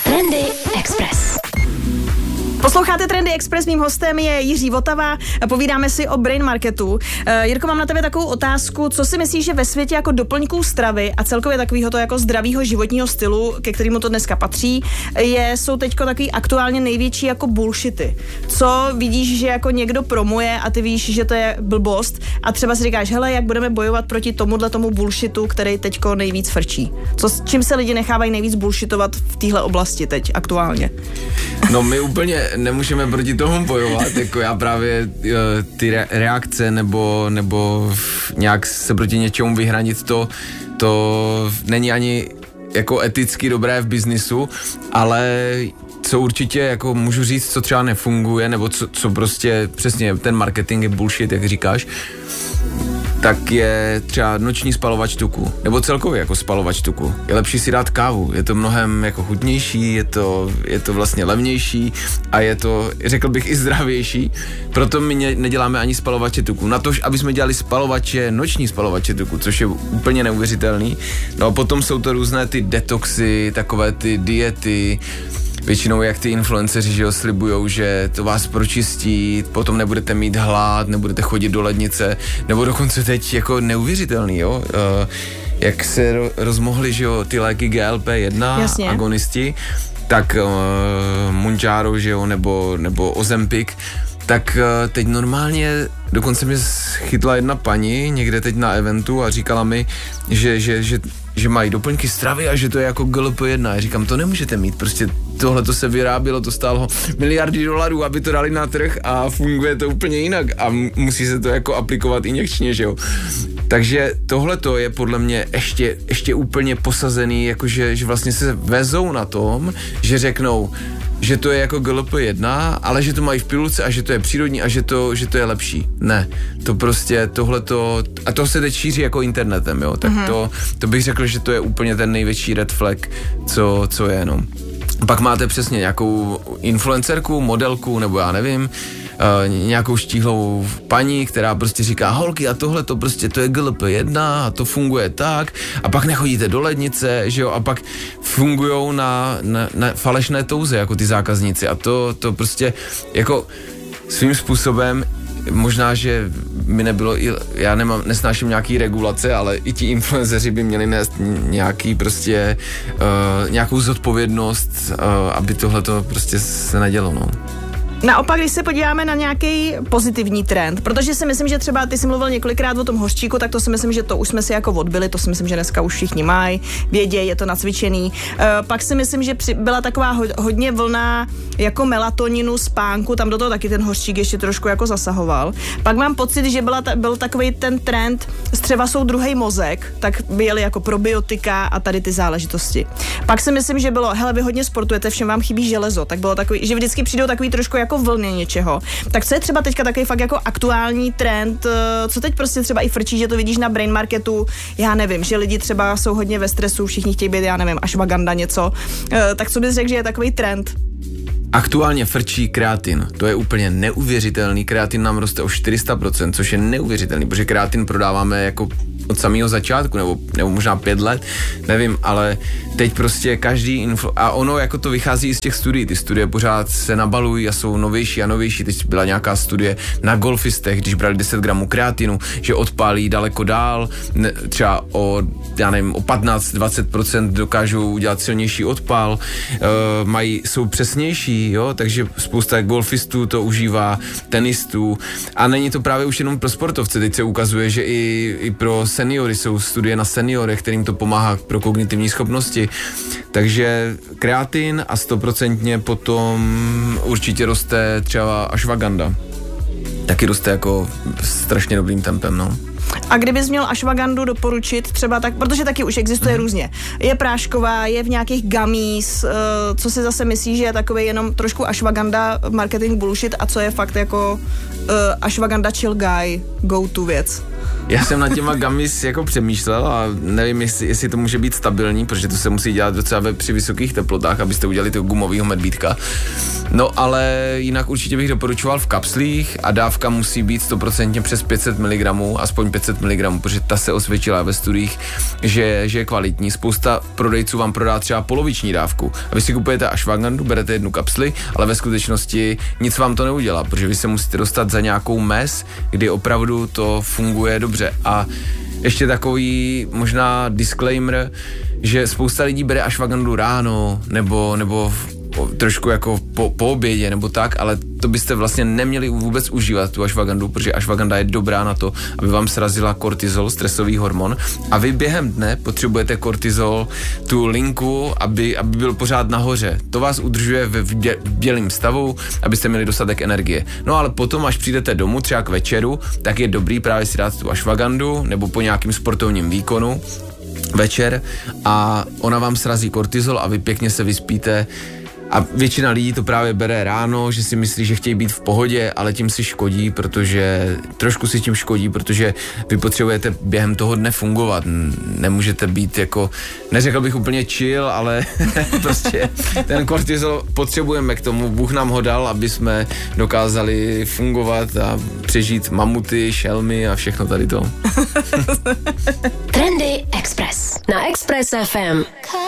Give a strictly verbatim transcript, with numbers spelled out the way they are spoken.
Trendy Express. Posloucháte Trendy Express, mým hostem je Jiří Votava, povídáme si o Brain Marketu. Uh, Jirko, mám na tebe takovou otázku, co si myslíš, že ve světě jako doplňků stravy a celkově takového to jako zdravého životního stylu, ke kterému to dneska patří, je, jsou teďko takový aktuálně největší jako bullshity. Co vidíš, že jako někdo promuje a ty víš, že to je blbost a třeba si říkáš, hele, jak budeme bojovat proti tomuhle tomu bullshitu, který teďko nejvíc frčí. Co, s čím se lidi nechávají nejvíc bullshitovat v téhle oblasti teď aktuálně? No my úplně nemůžeme proti tomu bojovat, jako já právě ty reakce nebo, nebo nějak se proti něčemu vyhranit, to, to není ani jako eticky dobré v biznisu, ale co určitě jako můžu říct, co třeba nefunguje, nebo co, co prostě přesně ten marketing je bullshit, jak říkáš, tak je třeba noční spalovač tuku, nebo celkově jako spalovač tuku. Je lepší si dát kávu, je to mnohem jako chutnější, je to, je to vlastně levnější a je to, řekl bych, i zdravější. Proto my ne, neděláme ani spalovače tuku. Na to, aby jsme dělali spalovače, noční spalovače tuku, což je úplně neuvěřitelný. No a potom jsou to různé ty detoxy, takové ty diety, většinou jak ty influenceři, že jo, slibujou, že to vás pročistí, potom nebudete mít hlad, nebudete chodit do lednice, nebo dokonce teď jako neuvěřitelný, jo, uh, jak se ro- rozmohly, že jo, ty léky G L P jedna, Jasně. agonisti, tak uh, Mounjaro, že jo, nebo, nebo Ozempic, tak uh, teď normálně, dokonce mě chytla jedna paní někde teď na eventu a říkala mi, že, že, že že mají doplňky stravy a že to je jako G L P jedna. Já říkám, to nemůžete mít, prostě tohle to se vyrábělo, to stálo miliardy dolarů, aby to dali na trh a funguje to úplně jinak a musí se to jako aplikovat injekčně, že jo. Takže tohle to je podle mě ještě, ještě úplně posazený, jakože že vlastně se vezou na tom, že řeknou, že to je jako G L P jedna, ale že to mají v pilulce a že to je přírodní a že to, že to je lepší. Ne, to prostě tohleto, a to se teď šíří jako internetem, jo, tak mm-hmm. to, to bych řekl, že to je úplně ten největší red flag, co, co je, no. Pak máte přesně nějakou influencerku, modelku, nebo já nevím, Uh, nějakou štíhlou paní, která prostě říká, holky a tohle to prostě to je G L P jedna a to funguje tak a pak nechodíte do lednice, že jo, a pak fungujou na, na, na falešné touze jako ty zákazníci a to, to prostě jako svým způsobem možná, že mi nebylo, já nemám, nesnáším nějaký regulace, ale i ti influenceři by měli nést nějaký prostě, uh, nějakou zodpovědnost, uh, aby tohleto prostě se nedělo, no. Naopak, když se podíváme na nějaký pozitivní trend, protože si myslím, že třeba ty jsi mluvil několikrát o tom hořčíku, tak to si myslím, že to už jsme si jako odbyli, to si myslím, že dneska už všichni mají, vědějí, je to nacvičený. E, pak si myslím, že při, byla taková ho, hodně vlna jako melatoninu, spánku, tam do toho taky ten hořčík ještě trošku jako zasahoval. Pak mám pocit, že byla ta, byl takový ten trend, střeva jsou druhý mozek, tak byly jako probiotika a tady ty záležitosti. Pak si myslím, že bylo, hele, vy hodně sportujete, všem vám chybí železo, tak bylo takový, že vždycky přijdou takový trošku jako vlně něčeho. Tak co je třeba teďka takový fakt jako aktuální trend, co teď prostě třeba i frčí, že to vidíš na Brain Marketu, já nevím, že lidi třeba jsou hodně ve stresu, všichni chtějí být, já nevím, ashwagandha něco, tak co bys řekl, že je takový trend? Aktuálně frčí kreatin, to je úplně neuvěřitelný, kreatin nám roste o čtyři sta procent, což je neuvěřitelný, protože kreatin prodáváme jako od samého začátku, nebo, nebo možná pět let, nevím, ale teď prostě každý influ- a ono jako to vychází z těch studií, ty studie pořád se nabalují a jsou novější a novější, teď byla nějaká studie na golfistech, když brali deset gramů kreatinu, že odpálí daleko dál, ne, třeba o, já nevím, o patnáct až dvacet procent dokážou udělat silnější odpal, e, mají, jsou přesnější, jo, takže spousta golfistů to užívá, tenistů a není to právě už jenom pro sportovce, teď se ukazuje, že i, i pro seniory jsou studie na seniorech, kterým to pomáhá pro kognitivní schopnosti. Takže kreatin a stoprocentně potom určitě roste třeba ashwagandha. Taky roste jako strašně dobrým tempem, no. A kdybys měl ashwagandhu doporučit třeba tak, protože taky už existuje mm. různě. Je prášková, je v nějakých gummies, uh, co si zase myslíš, že je takový jenom trošku ashwagandha marketing bullshit a co je fakt jako uh, ashwagandha chill guy go to věc? Já jsem nad těma gummies jako přemýšlel a nevím, jestli, jestli to může být stabilní, protože to se musí dělat docela při vysokých teplotách, abyste udělali toho gumového medvídka. No ale jinak určitě bych doporučoval v kapslích a dávka musí být sto procent přes pět set miligramů, aspoň pět set miligramů, protože ta se osvědčila ve studiích, že, že je kvalitní. Spousta prodejců vám prodá třeba poloviční dávku a vy si kupujete ashwagandu, berete jednu kapsli, ale ve skutečnosti nic vám to neudělá, protože vy se musíte dostat za nějakou mez, kdy opravdu to funguje dobře. A ještě takový možná disclaimer, že spousta lidí bere ashwagandu ráno nebo, nebo trošku jako po, po obědě nebo tak, ale to byste vlastně neměli vůbec užívat tu ashwagandu, protože ashwaganda je dobrá na to, aby vám srazila kortizol, stresový hormon, a vy během dne potřebujete kortizol, tu linku, aby, aby byl pořád nahoře. To vás udržuje ve bdělém stavu, abyste měli dostatek energie. No ale potom, až přijdete domů, třeba k večeru, tak je dobrý právě si dát tu ashwagandu nebo po nějakým sportovním výkonu večer a ona vám srazí kortizol a vy pěkně se vyspíte. A většina lidí to právě bere ráno, že si myslí, že chtějí být v pohodě, ale tím si škodí, protože trošku si tím škodí, protože vy potřebujete během toho dne fungovat. Nemůžete být jako, neřekl bych úplně chill, ale prostě ten kortizol potřebujeme k tomu. Bůh nám ho dal, aby jsme dokázali fungovat a přežít mamuty, šelmy a všechno tady to. Trendy Express na Express F M.